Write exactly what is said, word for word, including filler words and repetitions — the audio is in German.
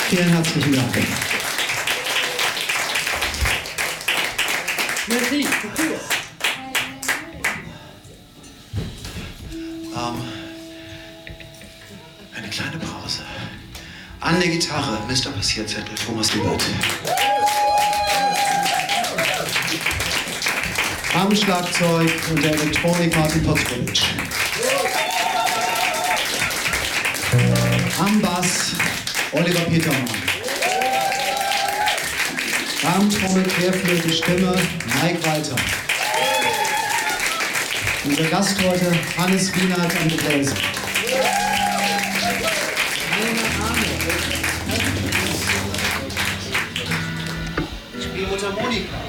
Vielen herzlichen Dank. Merci. Ähm, eine kleine Pause. An der Gitarre, Mister Passierzettel, Thomas Liebert. Am Schlagzeug und der Elektronik Martin Potzkowitsch. Am Bass Oliver Petermann. Am Trommel, Querflöte, Stimme Mike Walter. Unser Gast heute Hannes Wienert an Gebläse. Ich spiele Mundharmonika.